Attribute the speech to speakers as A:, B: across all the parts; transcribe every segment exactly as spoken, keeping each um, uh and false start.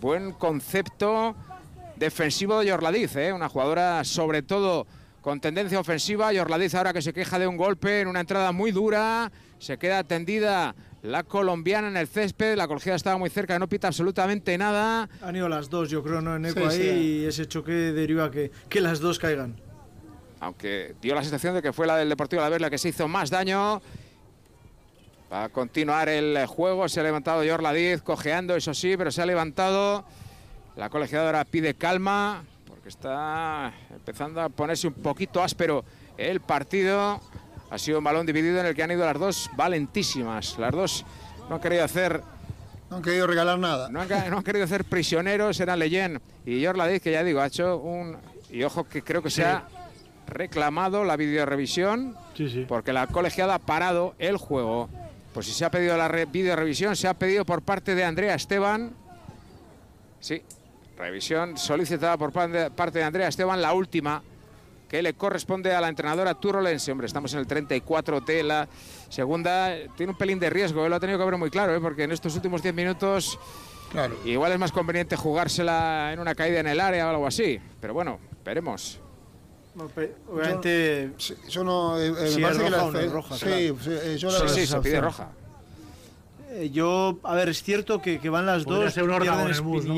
A: buen concepto defensivo de Yorladiz, ¿eh? Una jugadora sobre todo con tendencia ofensiva. Yorladiz ahora que se queja de un golpe en una entrada muy dura, se queda tendida la colombiana en el césped, la colegiada estaba muy cerca, no pita absolutamente nada.
B: Han ido las dos, yo creo, ¿no? En eco
A: Sí,
B: ahí
A: sí.
B: Y ese choque deriva que, que las dos caigan.
A: Aunque dio la sensación de que fue la del Deportivo Alavés la que se hizo más daño. Va a continuar el juego, se ha levantado Yorladiz, cojeando, eso sí, pero se ha levantado. La colegiadora pide calma, porque está empezando a ponerse un poquito áspero el partido. Ha sido un balón dividido en el que han ido las dos valentísimas. Las dos no han querido hacer...
C: No han querido regalar nada.
A: No han, no han querido hacer prisioneros, eran Leyen y Yorladiz, que ya digo, ha hecho un... Y ojo que creo que sí. Se ha reclamado la videorevisión,
D: sí, sí.
A: porque la colegiada ha parado el juego. Pues si se ha pedido la re videorevisión, se ha pedido por parte de Andrea Esteban. Sí, revisión solicitada por parte de Andrea Esteban, la última que le corresponde a la entrenadora turolense. Hombre, estamos en el treinta y cuatro de la segunda. Tiene un pelín de riesgo, ¿eh? Lo ha tenido que ver muy claro, ¿eh? Porque en estos últimos diez minutos claro. Igual es más conveniente jugársela en una caída en el área o algo así. Pero bueno, veremos.
B: No, obviamente
C: yo, yo no eh,
B: si
C: me parece que la
B: o no es roja,
C: sí,
B: claro.
C: sí, eh, yo la
A: sí, sí, se pide roja.
B: Eh, yo, a ver, es cierto que, que van las
D: Podría
B: dos,
D: ser un órdago en el bus, ¿no?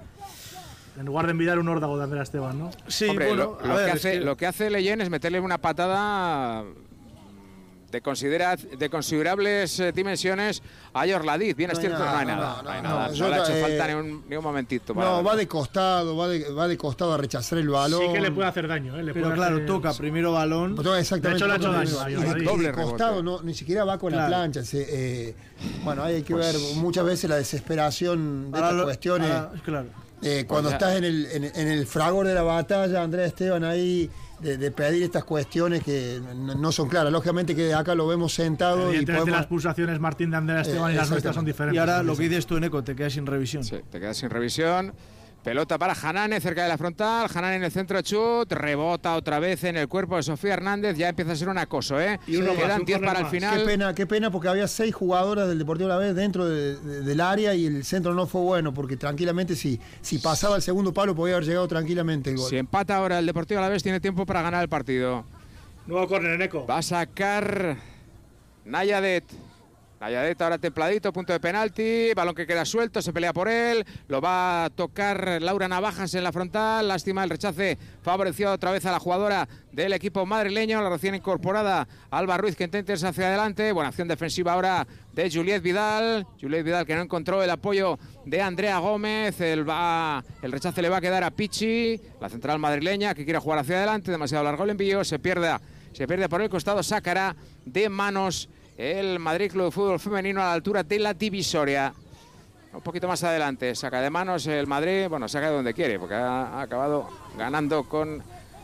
D: En lugar de enviar un órdago de Andrea Esteban, ¿no?
B: Sí,
A: hombre,
B: bueno,
A: lo, lo,
B: ver,
A: que hace,
B: es que...
A: lo que hace Leyen es meterle una patada de, considera, de considerables eh, dimensiones a Yorladiz. Bien, no es cierto, no hay nada. No, no, no, hay nada. no, no le ha hecho eh, falta ni un, ni un momentito.
C: No, para... va de costado, va de, va de costado a rechazar el balón.
D: Sí que le puede hacer daño, ¿eh? Le
B: Pero
D: puede
B: claro,
D: hacer...
B: toca primero balón.
C: Toca exactamente.
D: De hecho, le ha hecho daño.
C: Y de, doble de costado, no, ni siquiera va con claro. la plancha. Se, eh, bueno, hay que pues... ver muchas veces la desesperación de ahora estas lo, cuestiones. Ahora,
B: claro.
C: Eh, cuando pues estás en el, en, en el fragor de la batalla, Andrea Esteban ahí de, de pedir estas cuestiones que no, no son claras. Lógicamente que acá lo vemos sentado y podemos...
D: las pulsaciones Martín de Andrea Esteban eh, y las nuestras son diferentes.
B: Y ahora lo que dices tú, Eneco, te quedas sin revisión.
A: Sí, te quedas sin revisión. Pelota para Hanane cerca de la frontal. Hanane en el centro, chut. Rebota otra vez en el cuerpo de Sofía Hernández. Ya empieza a ser un acoso, ¿eh? Y uno sí, quedan diez para el final.
C: Qué pena, qué pena, porque había seis jugadoras del Deportivo Alavés dentro de, de, del área y el centro no fue bueno, porque tranquilamente si, si pasaba el segundo palo podía haber llegado tranquilamente el gol.
A: Si empata ahora el Deportivo Alavés tiene tiempo para ganar el partido.
D: Nuevo córner, Eneco.
A: Va a sacar Nayadet. Nayadet ahora templadito, punto de penalti, balón que queda suelto, se pelea por él, lo va a tocar Laura Navajas en la frontal, lástima el rechace, favoreció otra vez a la jugadora del equipo madrileño, la recién incorporada Alba Ruiz que intenta irse hacia adelante, buena acción defensiva ahora de Juliet Vidal, Juliet Vidal que no encontró el apoyo de Andrea Gómez, el, va, el rechace le va a quedar a Pichi, la central madrileña que quiere jugar hacia adelante, demasiado largo el envío, se pierde, se pierde por el costado, sacará de manos el Madrid Club de Fútbol Femenino a la altura de la divisoria. Un poquito más adelante, saca de manos el Madrid, bueno, saca de donde quiere, porque ha, ha acabado ganando con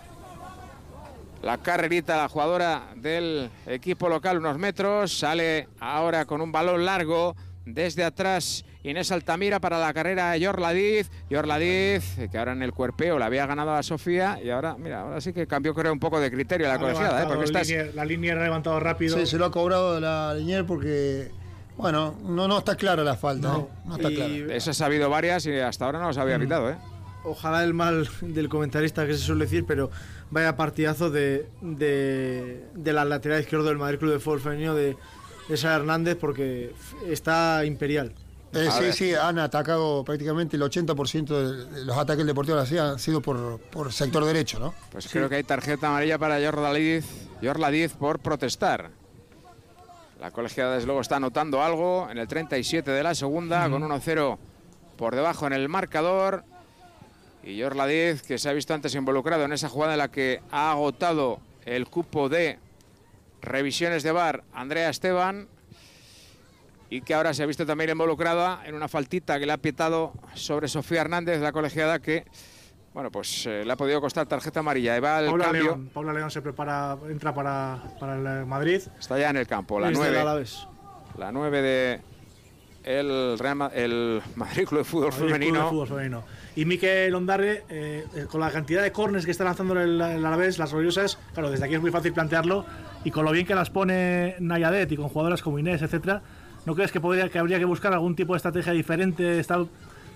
A: la carrerita la jugadora del equipo local unos metros. Sale ahora con un balón largo desde atrás Inés Altamira para la carrera de Yorladiz. Yorladiz, que ahora en el cuerpeo la había ganado a Sofía y ahora, mira, ahora sí que cambió creo un poco de criterio la colegiada, ¿eh? Porque
D: estás... La línea ha levantado rápido.
C: Sí, se lo ha cobrado la línea porque, bueno, no, no está clara la falta. No, ¿eh? no está clara.
A: Esas ha habido varias y hasta ahora no los había pitado, ¿eh?
B: Ojalá el mal del comentarista que se suele decir, pero vaya partidazo de, de, de la lateral izquierdo del Madrid Club de Fútbol Femenino de, de Sara Hernández, porque está imperial.
C: Eh, sí, sí, han atacado prácticamente el ochenta por ciento de los ataques del Deportivo de la han sido por, por sector derecho, ¿no?
A: Pues
C: sí.
A: Creo que hay tarjeta amarilla para Yorladiz, Yorladiz por protestar. La colegiada desde luego está anotando algo en el treinta y siete de la segunda, uh-huh. con uno cero por debajo en el marcador. Y Yorladiz, que se ha visto antes involucrado en esa jugada en la que ha agotado el cupo de revisiones de V A R Andrea Esteban, y que ahora se ha visto también involucrada en una faltita que le ha pitado sobre Sofía Hernández, la colegiada, que bueno, pues eh, le ha podido costar tarjeta amarilla. Y va al
D: Paula
A: cambio.
D: León, Paula León se prepara, entra para, para el Madrid.
A: Está ya en el campo, la nueve. La nueve de el, Real, el Madrid Club de Fútbol
D: Madrid
A: Femenino.
D: Club de Fútbol Femenino. Y Mikel Ondarre, eh, con la cantidad de córners que está lanzando el, el Alavés, las orgullosas, claro, desde aquí es muy fácil plantearlo, y con lo bien que las pone Nayadet y con jugadoras como Inés, etcétera, ¿no crees que podría que habría que buscar algún tipo de estrategia diferente? Está